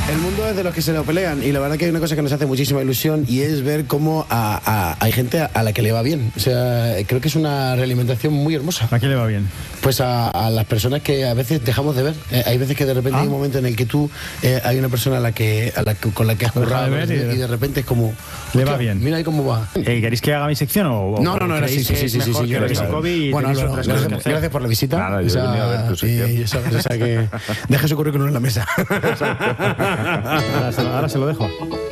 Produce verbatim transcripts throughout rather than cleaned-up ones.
El mundo es de los que se lo pelean y la verdad que hay una cosa que nos hace muchísima ilusión y es ver cómo a, a, hay gente a la que le va bien. O sea, creo que es una realimentación muy hermosa. ¿A quién le va bien? Pues a, a las personas que a veces dejamos de ver. Eh, hay veces que de repente ah. hay un momento en el que tú eh, hay una persona a la que, a la que con la que has currado de y, y de repente es como... Le va bien. Mira ahí cómo va. Eh, ¿Queréis que haga mi sección o...? No, no, no, era así. Sí, sí, sí, sí, sí, sí. Bueno, Álvaro, gracias, gracias, gracias por la visita. Nada, yo he venido a ver tu sección. Y, y sabes, o sea que deje su currículum en la mesa. Ahora se, lo, ahora se lo dejo.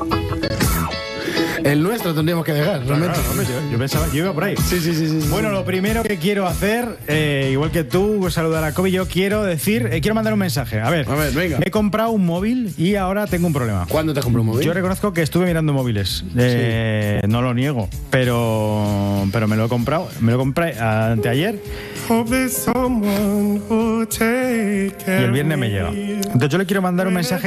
El nuestro tendríamos que dejar, realmente. Claro, hombre, yo, yo pensaba, yo iba por ahí. Sí, sí, sí, sí. Bueno, lo primero que quiero hacer, eh, igual que tú, saludar a Kobe, yo quiero decir, eh, quiero mandar un mensaje. A ver, a ver, venga. Me he comprado un móvil y ahora tengo un problema. ¿Cuándo te has comprado un móvil? Yo reconozco que estuve mirando móviles. Eh, sí. No lo niego, pero, pero me lo he comprado. Me lo compré anteayer. Y el viernes me llega. Entonces yo le quiero mandar un mensaje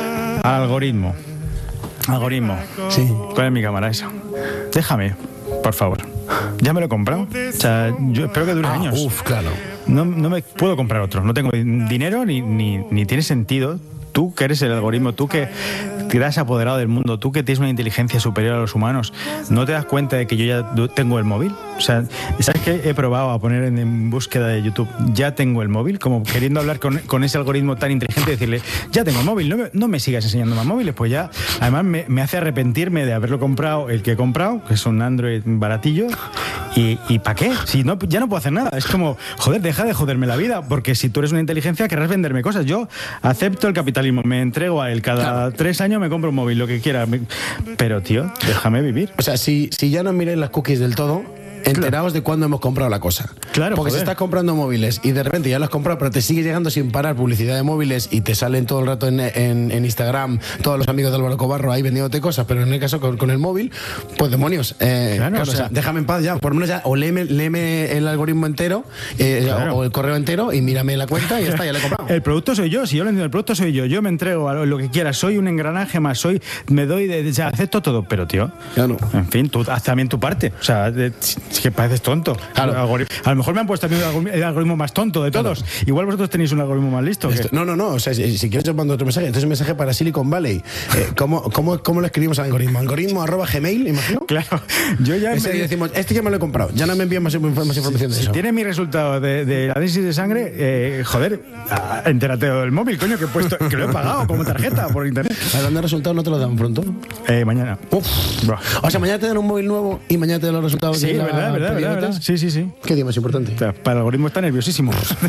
al algoritmo. Algoritmo. Sí. ¿Cuál es mi cámara esa? Déjame, por favor. Ya me lo he comprado. O sea, yo espero que dure ah, años. Uf, claro. No, no me puedo comprar otro. No tengo dinero ni, ni, ni tiene sentido. Tú que eres el algoritmo, tú que te has apoderado del mundo, tú que tienes una inteligencia superior a los humanos, ¿no te das cuenta de que yo ya tengo el móvil? O sea, ¿sabes qué? He probado a poner en, en búsqueda de YouTube, ya tengo el móvil, como queriendo hablar con, con ese algoritmo tan inteligente y decirle, ya tengo el móvil, no me, no me sigas enseñando más móviles, pues ya, además me, me hace arrepentirme de haberlo comprado, el que he comprado, que es un Android baratillo, y, y ¿para qué? Si no, ya no puedo hacer nada, es como, joder, deja de joderme la vida, porque si tú eres una inteligencia querrás venderme cosas, yo acepto el capitalismo, me entrego a él, cada claro. tres años me compro un móvil, lo que quiera, pero tío, déjame vivir. O sea, si, si ya no miréis las cookies del todo, enteraos de cuándo hemos comprado la cosa. Claro, porque joder. Si estás comprando móviles y de repente ya lo has comprado, pero te sigue llegando sin parar publicidad de móviles y te salen todo el rato en, en, en Instagram todos los amigos de Álvaro Cobarro ahí vendiéndote cosas, pero en el caso con, con el móvil, pues demonios. Eh, claro, claro, o sea, déjame en paz ya. Por lo menos ya, o léeme, léeme el algoritmo entero eh, claro. o el correo entero y mírame la cuenta y ya está, ya le he comprado. El producto soy yo, si yo lo entiendo, el producto soy yo. Yo me entrego a lo que quiera, soy un engranaje más, soy, me doy, de, ya acepto todo, pero tío, ya no. En fin, tú haz también tu parte. O sea, de, es que pareces tonto. Claro. A lo mejor me han puesto a mí el algoritmo más tonto de todos. Claro. Igual vosotros tenéis un algoritmo más listo. Esto, no, no, no. O sea, si, si quieres, yo mando otro mensaje. Este es un mensaje para Silicon Valley. Eh, ¿cómo, cómo, ¿Cómo lo escribimos al algoritmo? Algoritmo arroba gmail, imagino. Claro. Yo ya Ese me... decimos, este ya me lo he comprado. Ya no me envían más, más información de si eso. Si tiene mi resultado de, de análisis de sangre, eh, joder, entérate del móvil, coño, que he puesto, que lo he pagado como tarjeta por internet. Hablando de resultados, ¿no te lo dan pronto? Eh, mañana. Uf. O sea, mañana te dan un móvil nuevo y mañana te dan los resultados. Sí, de la verdad, verdad, verdad, verdad. Sí, sí, sí. ¿Qué día más importante? O sea, para el algoritmo está nerviosísimo.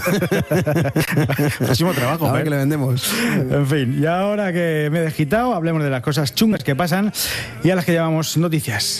Muchísimo trabajo. A ver que le vendemos. En fin, y ahora que me he desquitado, hablemos de las cosas chungas que pasan y a las que llamamos noticias.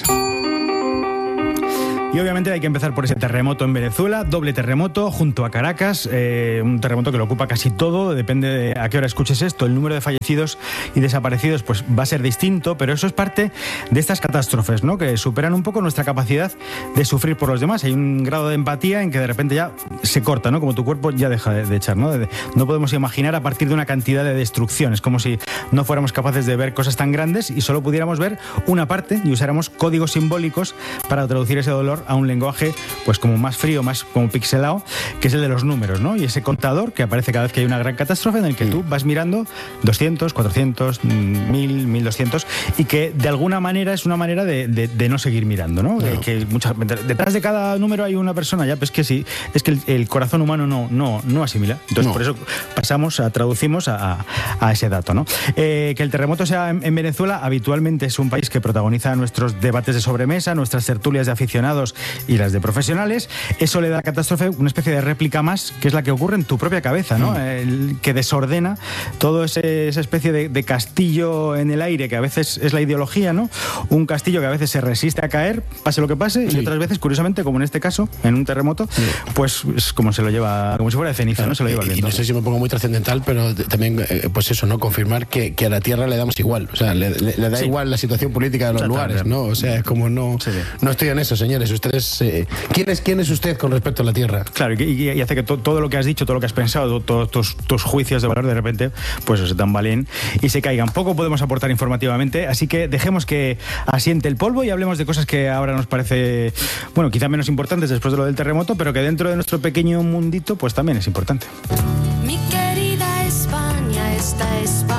Y obviamente hay que empezar por ese terremoto en Venezuela, doble terremoto junto a Caracas, eh, un terremoto que lo ocupa casi todo, depende de a qué hora escuches esto, el número de fallecidos y desaparecidos pues va a ser distinto, pero eso es parte de estas catástrofes, ¿no? Que superan un poco nuestra capacidad de sufrir por los demás. Hay un grado de empatía en que de repente ya se corta, ¿no? Como tu cuerpo ya deja de, de echar, ¿no? De, de, no podemos imaginar a partir de una cantidad de destrucción, es como si no fuéramos capaces de ver cosas tan grandes y solo pudiéramos ver una parte y usáramos códigos simbólicos para traducir ese dolor a un lenguaje pues como más frío, más como pixelado, que es el de los números, ¿no? Y ese contador que aparece cada vez que hay una gran catástrofe en el que tú vas mirando doscientos, cuatrocientos, mil, mil doscientos y que de alguna manera es una manera de, de, de no seguir mirando, ¿no? Claro. Que muchas, detrás de cada número hay una persona, ya, pues que sí, es que el, el corazón humano no, no, no asimila. Entonces no. Por eso pasamos, a, traducimos a, a, a ese dato, ¿no? Eh, que el terremoto sea en, en Venezuela, habitualmente es un país que protagoniza nuestros debates de sobremesa, nuestras tertulias de aficionados y las de profesionales. Eso le da a la catástrofe una especie de réplica más, que es la que ocurre en tu propia cabeza, ¿no? Mm. El, que desordena todo ese, esa especie de, de castillo en el aire, que a veces es la ideología, ¿no? Un castillo que a veces se resiste a caer, pase lo que pase, sí. Y otras veces, curiosamente, como en este caso, en un terremoto, sí. Pues es como se lo lleva, como si fuera de ceniza, claro, ¿no? Se lo lleva el viento. Y no sé si me pongo muy trascendental, pero también, eh, pues eso, ¿no? Confirmar que, que a la Tierra le damos igual. O sea, le, le, le da sí. igual la situación política de los lugares, ¿no? O sea, es como no, sí, sí. no estoy en eso, señores. Ustedes... Eh, ¿quién, es, ¿Quién es usted con respecto a la Tierra? Claro, y, y, y hace que to, todo lo que has dicho, todo lo que has pensado, todos tus, tus juicios de valor de repente, pues se tambalen y se caigan. Poco podemos aportar informativamente, así que dejemos que asiente el polvo y hablemos de cosas que ahora nos parece, bueno, quizá menos importantes después de lo del terremoto, pero que dentro de nuestro pequeño mundito, pues también es importante. Mi querida España, esta España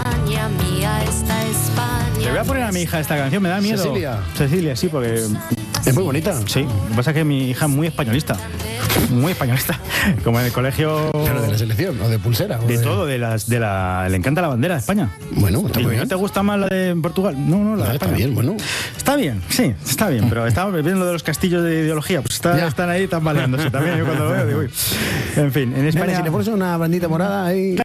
Cecilia, mía esta España. Le voy a poner a mi hija esta canción, me da miedo. Cecilia. Cecilia, sí, porque... Es muy bonita. Sí, lo que pasa es que mi hija es muy españolista. Muy españolista. Como en el colegio... Pero de la selección, o de pulsera. O De de todo, de las, de la... Le encanta la bandera de España. Bueno, está Digo, muy bien. ¿no te gusta más la de Portugal? No, no, la Ah, de está España. bien, bueno. Está bien, sí, está bien, pero estamos viendo lo de los castillos de ideología, pues está- Ya. están ahí tambaleándose también. Yo cuando lo veo digo, uy. En fin, en Nene, España... si le pones una bandita morada ahí.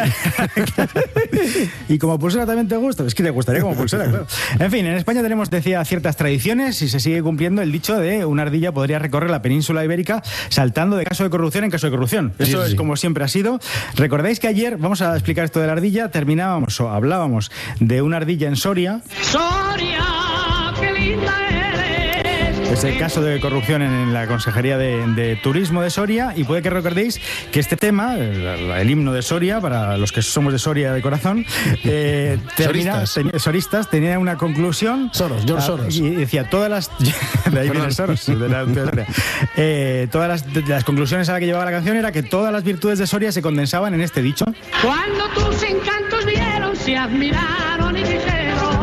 Y como pulsera también te gusta, es que te gustaría como pulsera, claro. En fin, en España tenemos, decía, ciertas tradiciones y se sigue cumpliendo el dicho de una ardilla podría recorrer la península ibérica saltando de caso de corrupción en caso de corrupción. Eso Sí, sí, es sí. como siempre ha sido. Recordáis que ayer, vamos a explicar esto de la ardilla, terminábamos o hablábamos de una ardilla en Soria. Soria, qué linda eres. Ese caso de corrupción en la Consejería de, de Turismo de Soria, y puede que recordéis que este tema, el, el himno de Soria, para los que somos de Soria de corazón, eh, termina, Soristas. ten- soristas, tenía una conclusión. Soros, George Ah, Soros. Y decía, todas las... de ahí viene Soros, de la- de Soria. Eh, todas las, de las conclusiones a las que llevaba la canción era que todas las virtudes de Soria se condensaban en este dicho. Cuando tus encantos vieron, se admiraron y dijeron: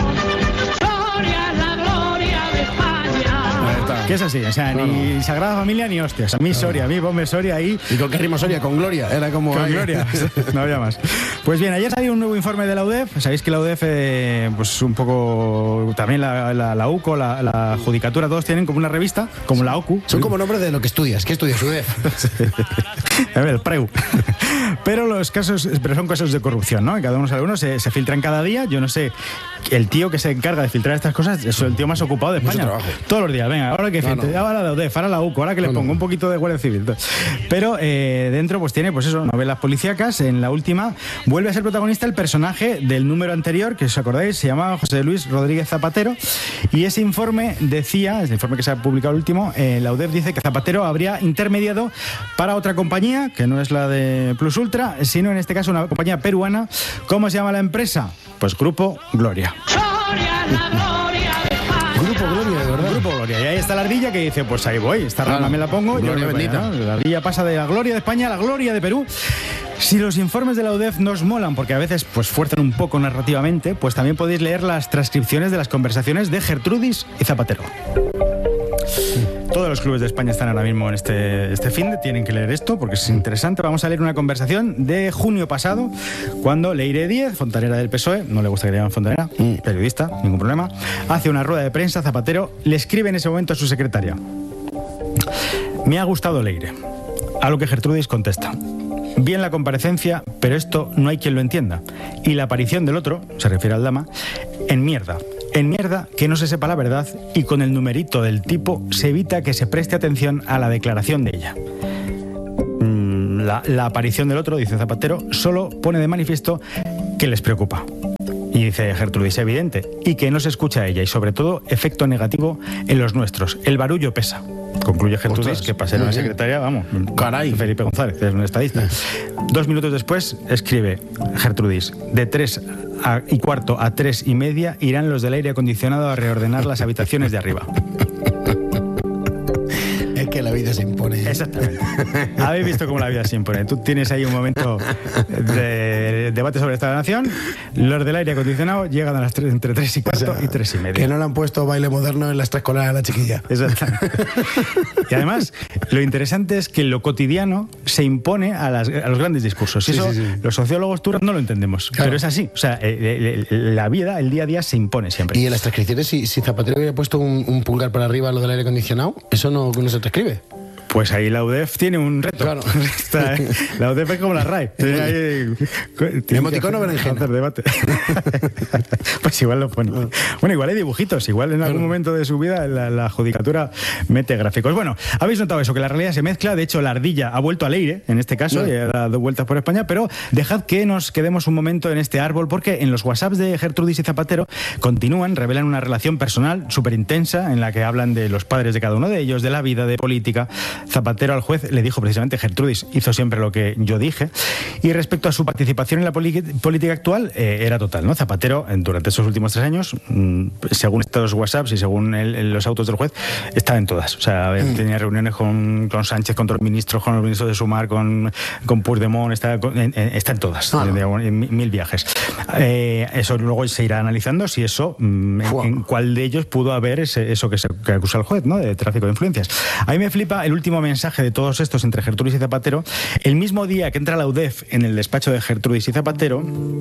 Soria es la gloria de España. Ahí está. Que es así, o sea, Claro. ni Sagrada Familia ni hostias. A mí Soria, a mí ponme Soria ahí. ¿Y con qué rima Soria? Con Gloria. Era como. Con ay, gloria, no había más. Pues bien, ayer salió un nuevo informe de la U D E F. Sabéis que la U D E F, eh, pues un poco, también la, la, la U C O, la, la Judicatura, todos tienen como una revista, como la O C U. Son como nombres de lo que estudias. ¿Qué estudias? U D E F. A ver, el Preu. Pero los casos, pero son casos de corrupción, ¿no? Y cada uno sabe uno, se, se filtran cada día. Yo no sé, el tío que se encarga de filtrar estas cosas es el tío más ocupado de Mucho España. trabajo. Todos los días, venga, ahora que No, filtre, no. ahora la U D E F, ahora la U C O, ahora que le No, pongo no. un poquito de Guardia Civil. Pero eh, dentro pues tiene, pues eso, novelas policíacas. En la última vuelve a ser protagonista el personaje del número anterior, que os acordáis, se llamaba José Luis Rodríguez Zapatero. Y ese informe decía, ese informe que se ha publicado el último, eh, la U D E F dice que Zapatero habría intermediado para otra compañía, que no es la de Plus Ultra, sino en este caso una compañía peruana. ¿Cómo se llama la empresa? Pues Grupo Gloria. Soria es la gloria de España. Grupo Gloria, de verdad. Grupo Gloria. Y ahí está la ardilla que dice, pues ahí voy, esta rama Claro. me la pongo. yo Gloria me voy, bendita. ¿no? La ardilla pasa de la gloria de España a la gloria de Perú. Si los informes de la U D E F nos molan, porque a veces pues fuerzan un poco narrativamente, pues también podéis leer las transcripciones de las conversaciones de Gertrudis y Zapatero. Todos los clubes de España están ahora mismo en este, este fin de, tienen que leer esto porque es interesante. Vamos a leer una conversación de junio pasado, cuando Leire Díez, fontanera del P S O E, no le gusta que le llamen fontanera, periodista, ningún problema, hace una rueda de prensa. Zapatero le escribe en ese momento a su secretaria: me ha gustado Leire. A lo que Gertrudis contesta: bien la comparecencia, pero esto no hay quien lo entienda. Y la aparición del otro, se refiere al Dama, en mierda. En mierda que no se sepa la verdad, y con el numerito del tipo se evita que se preste atención a la declaración de ella. Mm, La, la aparición del otro, dice Zapatero, solo pone de manifiesto que les preocupa. Y dice Gertrudis, evidente, y que no se escucha a ella, y sobre todo efecto negativo en los nuestros. El barullo pesa. Concluye Gertrudis, Ostras, que para ser muy una bien. secretaria, vamos, Caray. Felipe González, que es un estadista. Dos minutos después escribe Gertrudis: de tres a- y cuarto a tres y media irán los del aire acondicionado a reordenar las habitaciones de arriba. Es que la vida se impone. Exactamente. Habéis visto cómo la vida se impone. Tú tienes ahí un momento de debate sobre esta nación. Los del aire acondicionado llegan a las tres, entre tres y cuarto O sea, y tres y media. Que no le han puesto baile moderno en la extraescolar a la chiquilla. Exactamente. Y además, lo interesante es que lo cotidiano se impone a, las- a los grandes discursos. Y Sí, eso, sí, sí. los sociólogos turros no lo entendemos. Claro. Pero es así. O sea, eh, eh, la vida, el día a día se impone siempre. Y en las transcripciones, si, si Zapatero hubiera puesto un, un pulgar para arriba a lo del aire acondicionado, eso no, no se transcribe. Pues ahí la U D E F tiene un reto. Claro. Está, eh, la U D E F es como la R A E. Tiene ahí- tiene que Emoticono hacer- berenjena. hacer debate. Pues igual lo pone. Bueno, igual hay dibujitos. Igual en algún momento de su vida la, la judicatura mete gráficos. Bueno, habéis notado eso, que la realidad se mezcla. De hecho, la ardilla ha vuelto a Leire, en este caso, No. y ha dado vueltas por España. Pero dejad que nos quedemos un momento en este árbol, porque en los WhatsApps de Gertrudis y Zapatero continúan, revelan una relación personal súper intensa en la que hablan de los padres de cada uno de ellos, de la vida, de política. Zapatero al juez le dijo precisamente: Gertrudis hizo siempre lo que yo dije. Y respecto a su participación en la política actual, eh, era total, ¿no? Zapatero, durante estos últimos tres años, mmm, según estos WhatsApps y según el, el, los autos del juez, estaba en todas. O sea, mm. tenía reuniones con, con Sánchez, con otros ministros, con los ministros de Sumar, con, con Puigdemont, está, en, en, está en todas, ah, no. en, en mil viajes. Eh, eso luego se irá analizando si eso, mmm, en, en cuál de ellos pudo haber ese, eso que, se, que acusa el juez, ¿no? De tráfico de influencias. A mí me flipa el último mensaje de todos estos entre Gertrudis y Zapatero. El mismo día que entra la U D E F en el despacho de Gertrudis y Zapatero,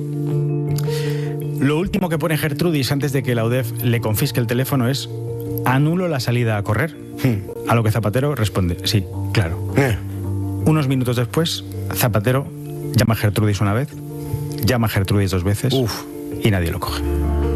lo último que pone Gertrudis antes de que la U D E F le confisque el teléfono es: anulo la salida a correr. Hmm. A lo que Zapatero responde: sí, claro. Eh. Unos minutos después, Zapatero llama a Gertrudis una vez, llama a Gertrudis dos veces. Uf. Y nadie lo coge.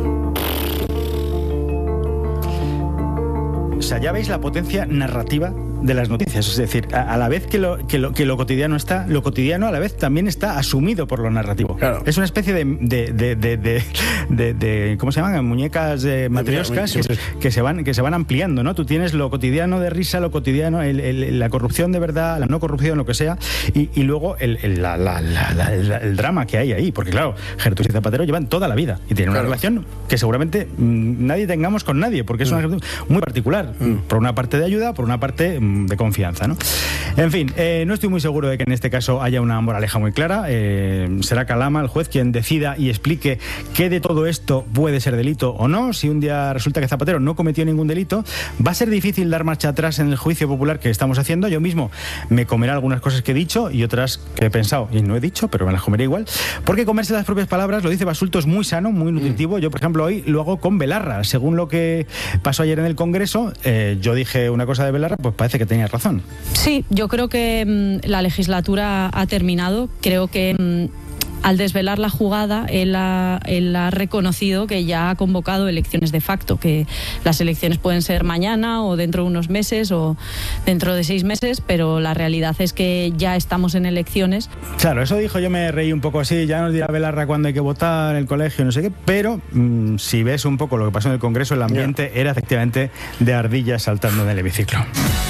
O sea, ya veis la potencia narrativa de las noticias. Es decir, a, a la vez que lo, que, lo, que lo cotidiano está, lo cotidiano a la vez también está asumido por lo narrativo. Claro. Es una especie de, de, de, de, de, de, de ¿cómo se llaman? Muñecas de matrioscas que, que, se van, que se van ampliando, ¿no? Tú tienes lo cotidiano de risa, lo cotidiano, el, el, la corrupción de verdad, la no corrupción, lo que sea, y, y luego el, el, la, la, la, la, el, el drama que hay ahí. Porque claro, Gertrudis y Zapatero llevan toda la vida y tienen una claro. relación que seguramente mmm, nadie tengamos con nadie, porque es una relación muy particular. Mm. Por una parte de ayuda, por una parte de confianza, ¿no? En fin, eh, no estoy muy seguro de que en este caso haya una moraleja muy clara. Eh, será Calama, el juez, quien decida y explique qué de todo esto puede ser delito o no. Si un día resulta que Zapatero no cometió ningún delito, va a ser difícil dar marcha atrás en el juicio popular que estamos haciendo. Yo mismo me comeré algunas cosas que he dicho y otras que he pensado y no he dicho, pero me las comeré igual, porque comerse las propias palabras, lo dice Basulto, es muy sano, muy nutritivo. Yo, por ejemplo, hoy lo hago con Belarra. Según lo que pasó ayer en el Congreso, eh, yo dije una cosa de Belarra, pues parece que tenía razón. Sí, yo creo que mmm, la legislatura ha terminado. Creo que mmm, al desvelar la jugada, él ha, él ha reconocido que ya ha convocado elecciones de facto, que las elecciones pueden ser mañana o dentro de unos meses o dentro de seis meses, pero la realidad es que ya estamos en elecciones. Claro, eso dijo, yo me reí un poco así, ya nos dirá Belarra cuando hay que votar en el colegio, no sé qué, pero mmm, si ves un poco lo que pasó en el Congreso, el ambiente yeah. era efectivamente de ardillas saltando en el hemiciclo.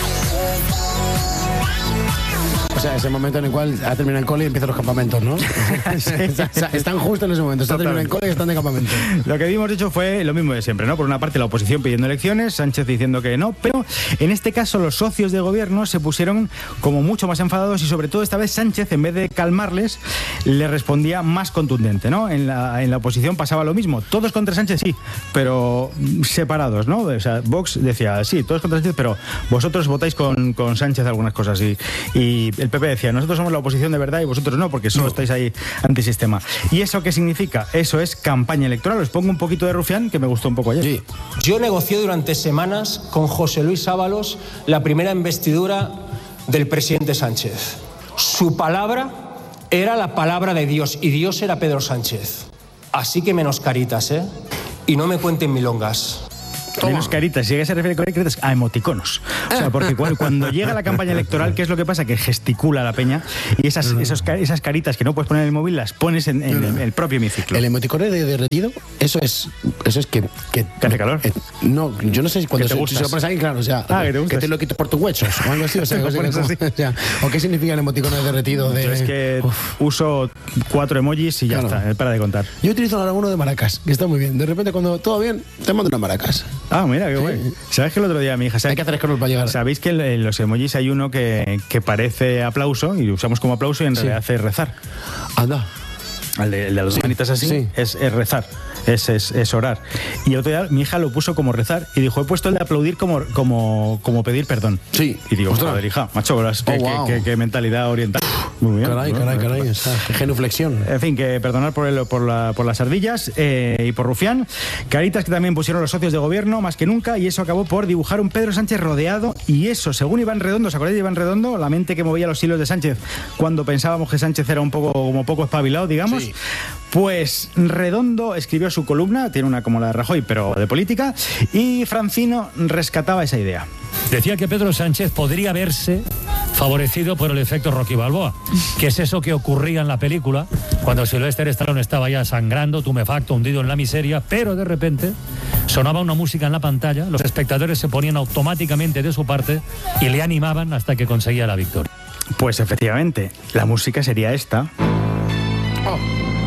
O sea, ese momento en el cual ha terminado el cole y empiezan los campamentos, ¿no? Sí. O sea, están justo en ese momento, está terminando el cole y están de campamento. Lo que hemos dicho fue lo mismo de siempre, ¿no? Por una parte la oposición pidiendo elecciones, Sánchez diciendo que no, pero en este caso los socios de gobierno se pusieron como mucho más enfadados y sobre todo esta vez Sánchez, en vez de calmarles, le respondía más contundente, ¿no? En la, en la oposición pasaba lo mismo, todos contra Sánchez sí, pero separados, ¿no? O sea, Vox decía, sí, todos contra Sánchez, pero vosotros votáis con, con Sánchez algunas cosas y, y el P P decía, nosotros somos la oposición de verdad y vosotros no, porque solo no. estáis ahí antisistema. ¿Y eso qué significa? Eso es campaña electoral. Os pongo un poquito de Rufián, que me gustó un poco ayer. Sí. Yo negocié durante semanas con José Luis Ábalos la primera investidura del presidente Sánchez. Su palabra era la palabra de Dios y Dios era Pedro Sánchez. Así que menos caritas, ¿eh? Y no me cuenten milongas. Toma. Menos caritas, si se refiere con caritas a emoticonos. O sea, porque cuando, cuando llega la campaña electoral, ¿qué es lo que pasa? Que gesticula la peña y esas, esos, esas caritas que no puedes poner en el móvil las pones en, en, en el propio hemiciclo. El emoticono de derretido, eso es eso es que... que ¿Que hace calor? Eh, no, yo no sé si cuando se, si se lo pones ahí, claro, o sea, ah, que, te que te lo quites por tus huesos o algo así, o sea, cosa que, así. O, sea, ¿o qué significa el emoticono de derretido? De... Es que uf. uso cuatro emojis y ya claro. está, para de contar. Yo utilizo ahora uno de maracas, que está muy bien. De repente, cuando todo bien, te mando una maracas. Ah, mira, qué sí. guay. ¿Sabes que el otro día mi hija... Hay que hacer escroll para llegar. ¿Sabéis que en los emojis hay uno que, que parece aplauso y lo usamos como aplauso y en sí. realidad hace rezar? Anda. El de, el de las dos manitas así sí. es, es rezar, es, es, es orar. Y el otro día mi hija lo puso como rezar y dijo, he puesto el de aplaudir como, como, como pedir perdón. Sí. Y digo, joder, hija, macho, verás, oh, qué, wow. qué, qué, qué mentalidad oriental. Muy bien. Caray, ¿no? caray, caray, esa genuflexión. En fin, que perdonar por, el, por, la, por las ardillas eh, y por Rufián. Caritas que también pusieron los socios de gobierno, más que nunca, y eso acabó por dibujar un Pedro Sánchez rodeado, y eso, según Iván Redondo, ¿os acordáis de Iván Redondo? La mente que movía los hilos de Sánchez cuando pensábamos que Sánchez era un poco, como poco espabilado, digamos. Sí. Pues Redondo escribió su columna, tiene una como la de Rajoy, pero de política, y Francino rescataba esa idea. decía que Pedro Sánchez podría verse favorecido por el efecto Rocky Balboa, que es eso que ocurría en la película cuando Sylvester Stallone estaba ya sangrando, tumefacto, hundido en la miseria, pero de repente sonaba una música en la pantalla, los espectadores se ponían automáticamente de su parte y le animaban hasta que conseguía la victoria. Pues efectivamente, la música sería esta. Oh.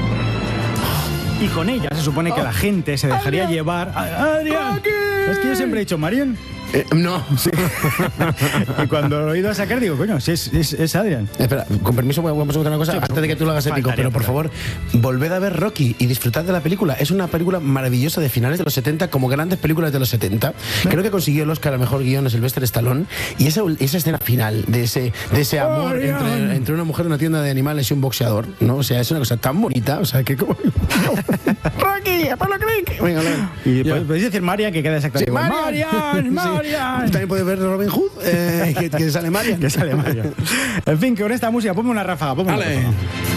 Y con ella se supone que la gente se dejaría Adrián. llevar... ¡Adrián! Es que yo siempre he dicho, Marian... Eh, no. Sí. Y cuando lo he ido a sacar digo, coño, si es, es, es Adrián. Espera, con permiso voy a preguntar una cosa, sí, antes de que tú lo hagas épico, pero por favor, volved a ver Rocky y disfrutad de la película. Es una película maravillosa de finales de los setenta, como grandes películas de los setenta. Creo que consiguió el Oscar a mejor guión a Sylvester Stallone. Y esa, esa escena final de ese, de ese amor oh, entre, entre una mujer en una tienda de animales y un boxeador, ¿no? O sea, es una cosa tan bonita. O sea, que como... Rocky, Apolo Creek. Venga, venga. Y podéis decir Marian, que queda exactamente sí, igual. Marian, Marian. Sí. También puedes ver Robin Hood, eh, que, que sale Marian. Que sale Marian. En fin, que con esta música, ponme una ráfaga, ponme una ráfaga.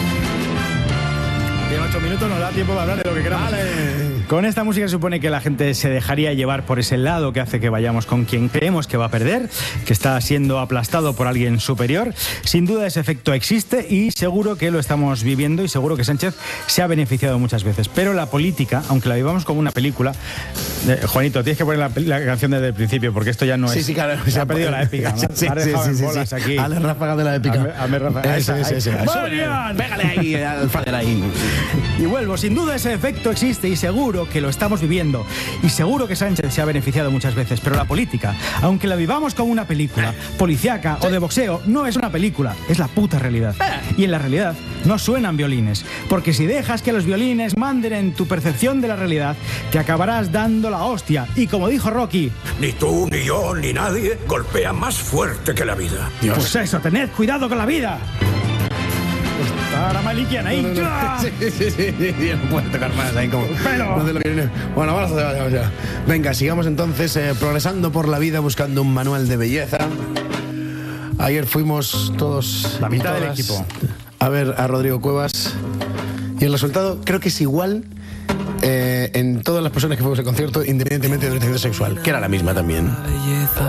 En ocho minutos nos da tiempo de hablar de lo que queramos. Vale. Con esta música se supone que la gente se dejaría llevar por ese lado que hace que vayamos con quien creemos que va a perder, que está siendo aplastado por alguien superior. Sin duda ese efecto existe y seguro que lo estamos viviendo y seguro que Sánchez se ha beneficiado muchas veces. Pero la política, aunque la vivamos como una película... Eh, Juanito, tienes que poner la, la canción desde el principio porque esto ya no es... Sí, sí, claro. Se ha perdido la épica, ¿no? Sí, ha dejado sí, en sí, bolas sí. aquí. A la ráfaga de la épica. A, a ráfaga. Eso, eso, eso. ¡Marian! Pégale ahí al fader ahí. Y vuelvo, sin duda ese efecto existe y seguro que lo estamos viviendo. Y seguro que Sánchez se ha beneficiado muchas veces. Pero la política, aunque la vivamos como una película policíaca o de boxeo, no es una película, es la puta realidad. Y en la realidad no suenan violines. Porque si dejas que los violines manden en tu percepción de la realidad, te acabarás dando la hostia. Y como dijo Rocky... Ni tú, ni yo, ni nadie golpea más fuerte que la vida. Dios. Pues eso, tened cuidado con la vida. Para Malikian ahí. No, no, no. Sí, sí, sí, sí, sí, no puedo tocar más ahí como. Pero. No te lo quiero. Bueno, vamos a vamos ya. Venga, sigamos entonces eh, progresando por la vida buscando un manual de belleza. Ayer fuimos todos. La mitad todas, del equipo. A ver a Rodrigo Cuevas. Y el resultado creo que es igual eh, en todas las personas que fuimos al concierto, independientemente de orientación sexual, que era la misma también.